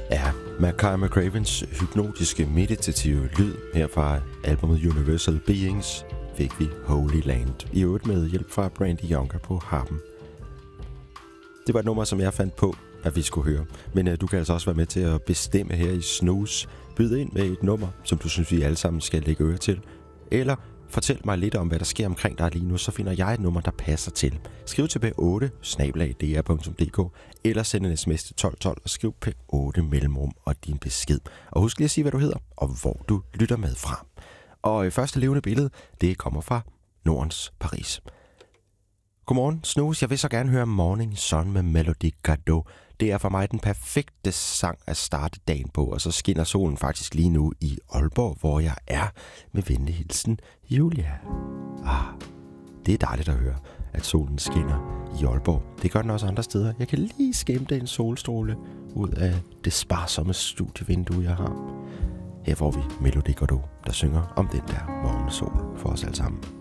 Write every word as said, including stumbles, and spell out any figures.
Ja, Mackay McCravens hypnotiske, meditative lyd her fra albumet Universal Beings fik vi Holy Land, i øvrigt med hjælp fra Brandy Younger på harpen. Det var et nummer, som jeg fandt på, at vi skulle høre, men uh, du kan altså også være med til at bestemme her i Snooze. Byd ind med et nummer, som du synes, vi alle sammen skal lægge øre til, eller fortæl mig lidt om, hvad der sker omkring dig lige nu, så finder jeg et nummer, der passer til. Skriv til p otte snabel-a d r punktum d k eller send en sms til tolv tolv og skriv p otte mellemrum og din besked. Og husk lige at sige, hvad du hedder og hvor du lytter med fra. Og første levende billede, det kommer fra Nordens Paris. Godmorgen, Snooze. Jeg vil så gerne høre Morning Sun med Melody Gardot. Det er for mig den perfekte sang at starte dagen på, og så skinner solen faktisk lige nu i Aalborg, hvor jeg er. Med venlig hilsen, Julia. Ah, det er dejligt at høre, at solen skinner i Aalborg. Det gør den også andre steder. Jeg kan lige skimte en solstråle ud af det sparsomme studievindue, jeg har. Her får vi Melody Gardot, der synger om den der morgensol for os alle sammen.